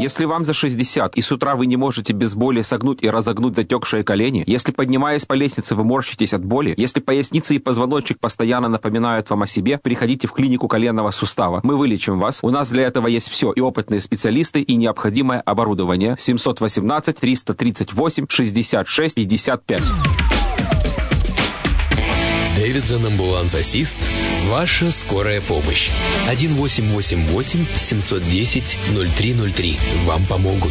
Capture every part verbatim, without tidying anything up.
Если вам за шестьдесят, и с утра вы не можете без боли согнуть и разогнуть затекшие колени, если, поднимаясь по лестнице, вы морщитесь от боли, если поясница и позвоночник постоянно напоминают вам о себе, приходите в клинику коленного сустава. Мы вылечим вас. У нас для этого есть все, и опытные специалисты, и необходимое оборудование. семьсот восемнадцать триста тридцать восемь шестьдесят шесть пятьдесят пять. Дэвидсон Амбуланс Ассист. Ваша скорая помощь. один восемь восемь восемь семьсот десять ноль три ноль три. Вам помогут.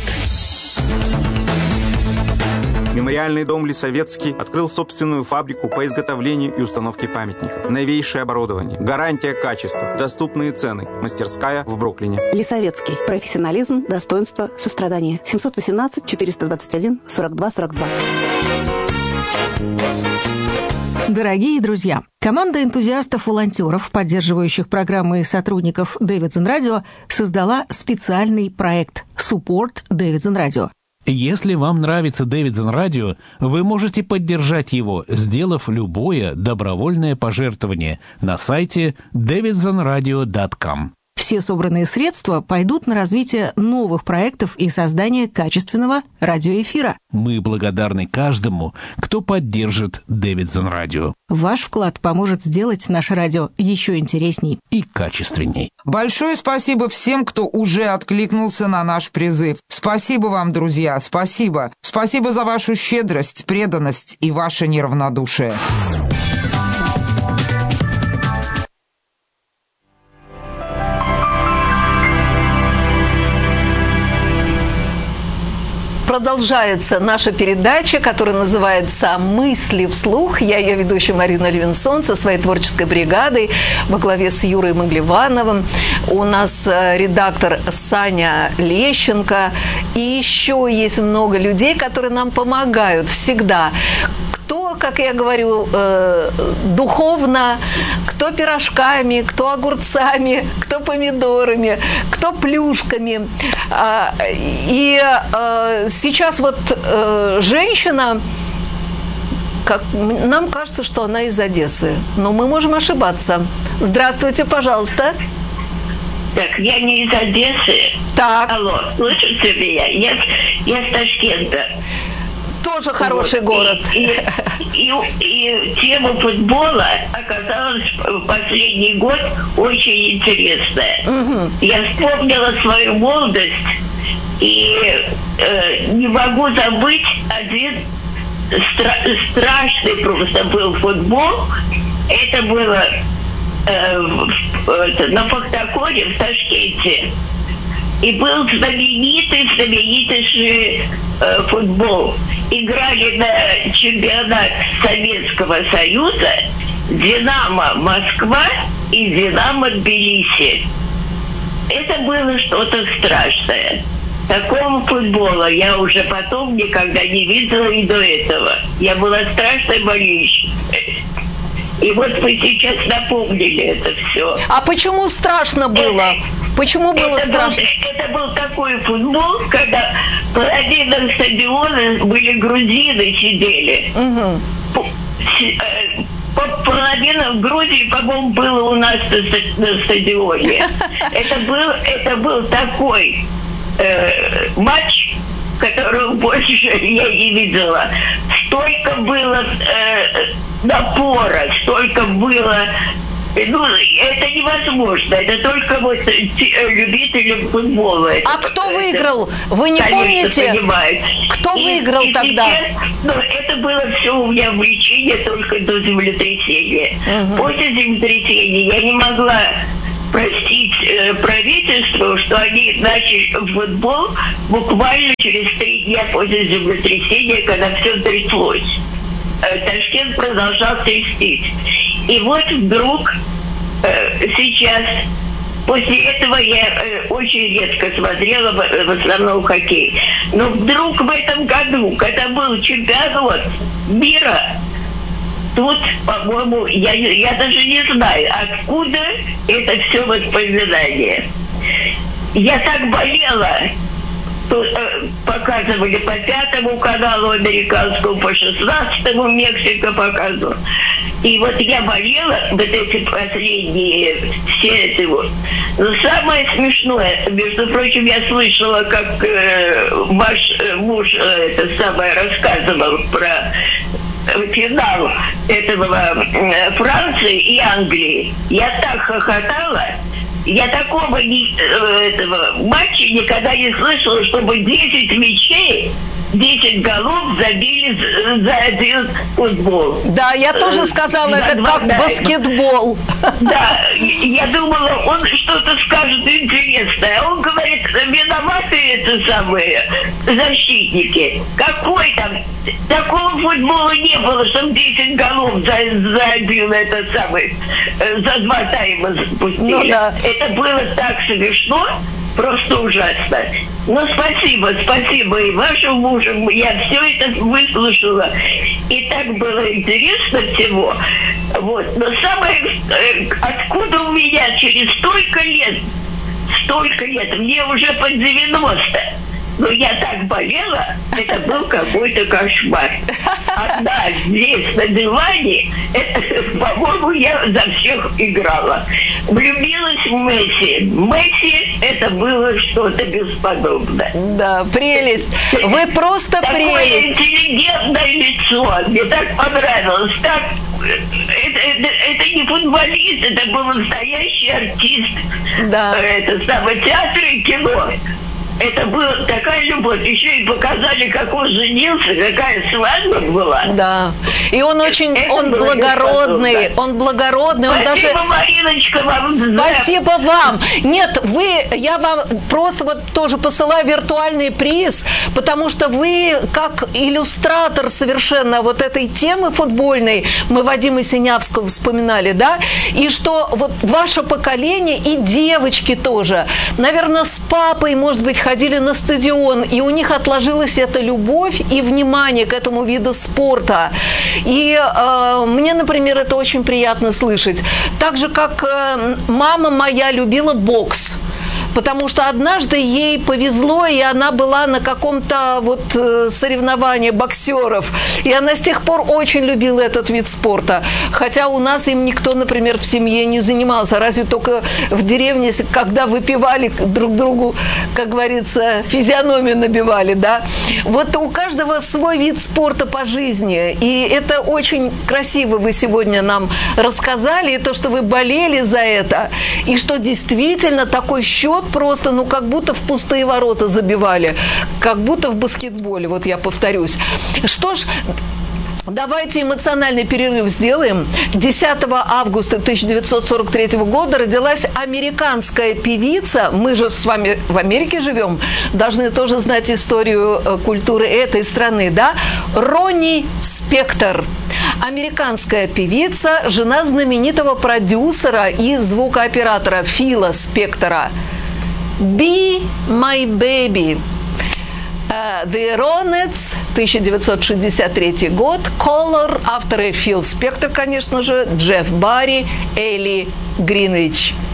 Мемориальный дом «Лисовецкий» открыл собственную фабрику по изготовлению и установке памятников. Новейшее оборудование, гарантия качества, доступные цены. Мастерская в Бруклине. Лисовецкий. Профессионализм, достоинство, сострадание. семьсот восемнадцать четыреста двадцать один сорок два сорок два. Дорогие друзья, команда энтузиастов-волонтеров, поддерживающих программы и сотрудников Дэвидсон Радио, создала специальный проект «Support Дэвидсон Радио». Если вам нравится Дэвидсон Радио, вы можете поддержать его, сделав любое добровольное пожертвование на сайте дэвидсон радио точка ком. Все собранные средства пойдут на развитие новых проектов и создание качественного радиоэфира. Мы благодарны каждому, кто поддержит Дэвидсон Радио. Ваш вклад поможет сделать наше радио еще интересней и качественней. Большое спасибо всем, кто уже откликнулся на наш призыв. Спасибо вам, друзья, спасибо. Спасибо за вашу щедрость, преданность и ваше неравнодушие. Продолжается наша передача, которая называется «Мысли вслух». Я ее ведущая Марина Левинсон со своей творческой бригадой во главе с Юрой Маглевановым. У нас редактор Саня Лещенко. И еще есть много людей, которые нам помогают всегда. Кто, как я говорю, э, духовно, кто пирожками, кто огурцами, кто помидорами, кто плюшками. А, и э, сейчас вот э, женщина, как, нам кажется, что она из Одессы, но мы можем ошибаться. Здравствуйте, пожалуйста. Так, я не из Одессы. Так. Алло, слышите меня? Я, я с Ташкента. Тоже хороший вот. город. И, и, и, и тема футбола оказалась в последний год очень интересная. Угу. Я вспомнила свою молодость и э, не могу забыть один стра- страшный просто был футбол. Это было э, в, это, на Фактаконе в Ташкенте. И был знаменитый, знаменитый э, футбол. Играли на чемпионат Советского Союза «Динамо Москва» и «Динамо Тбилиси». Это было что-то страшное. Такого футбола я уже потом никогда не видела и до этого. Я была страшной болельщицей. И вот вы сейчас напомнили это все. А почему страшно было? Это, почему было это страшно? Был, это был такой футбол, когда половина стадиона были грузины сидели. Угу. Половина в Грузии, по-моему, было у нас на стадионе. Это был, это был такой э, матч, которого больше я не видела. Столько было э, напора, столько было... Ну, это невозможно. Это только вот любители футбола. А это, кто это, выиграл? Вы не конечно, помните? Понимают. Кто и, выиграл и тогда? Сейчас, ну, это было все у меня влечение только до землетрясения. Угу. После землетрясения я не могла простить э, правительству, что они начали футбол буквально через три дня после землетрясения, когда все тряслось. Э, Ташкент продолжал трястись. И вот вдруг э, сейчас, после этого я э, очень редко смотрела в, в основном хоккей. Но вдруг в этом году, когда был чемпионат мира, тут, по-моему, я, я даже не знаю, откуда это все воспоминание. Я так болела, что э, показывали по пятому каналу американскому, по шестнадцатому Мексика показывала. И вот я болела вот эти последние, все это вот. Но самое смешное, между прочим, я слышала, как э, ваш э, муж э, это самое рассказывал про финал этого э, Франции и Англии. Я так хохотала. Я такого не, э, этого матча никогда не слышала, чтобы десять мячей, десять голов забили за один футбол. Да, я тоже сказала, это как баскетбол. Да, я думала, он что-то скажет интересное. А он говорит, виноваты это самые защитники. Какой там? Такого футбола не было, чтобы десять голов забил это самый, за два тайма запустили. Ну, да. Это было так смешно. Просто ужасно. Ну, спасибо, спасибо и вашему мужу. Я все это выслушала. И так было интересно всего. Вот. Но самое... Откуда у меня через столько лет, столько лет, мне уже под девяносто, но я так болела, это был какой-то кошмар. Одна здесь, на диване, это, по-моему, я за всех играла. Влюбилась в Месси. Месси это было что-то бесподобное. Да, прелесть. Вы просто такое прелесть. Такое интеллигентное лицо. Мне так понравилось. Так, это, это, это не футболист, это был настоящий артист. Да. Это самое театр и кино. Это была такая любовь. Еще и показали, как он женился, какая свадьба была. Да. И он очень, это он благородный, он благородный. Спасибо, он даже... Мариночка, вам. Спасибо вам. Нет, вы, я вам просто вот тоже посылаю виртуальный приз, потому что вы как иллюстратор совершенно вот этой темы футбольной, мы Вадима Синявского вспоминали, да, и что вот ваше поколение и девочки тоже, наверное, с папой, может быть, ходили на стадион, и у них отложилась эта любовь и внимание к этому виду спорта. И э, мне, например, это очень приятно слышать. Так же, как э, мама моя любила бокс. Потому что однажды ей повезло, и она была на каком-то вот соревновании боксеров. И она с тех пор очень любила этот вид спорта. Хотя у нас им никто, например, в семье не занимался. Разве только в деревне, когда выпивали друг другу, как говорится, физиономию набивали, да. Вот у каждого свой вид спорта по жизни. И это очень красиво вы сегодня нам рассказали. И то, что вы болели за это. И что действительно такой счет просто, ну, как будто в пустые ворота забивали, как будто в баскетболе, вот я повторюсь. Что ж, давайте эмоциональный перерыв сделаем. десятого августа тысяча девятьсот сорок третьего года родилась американская певица. Мы же с вами в Америке живем, должны тоже знать историю культуры этой страны, да? Ронни Спектор. Американская певица, жена знаменитого продюсера и звукооператора Фила Спектора. «Be My Baby». Uh, The Ronettes, тысяча девятьсот шестьдесят третий год. Color, авторы Фил Спектор, конечно же, Джефф Барри, Элли Гринвич.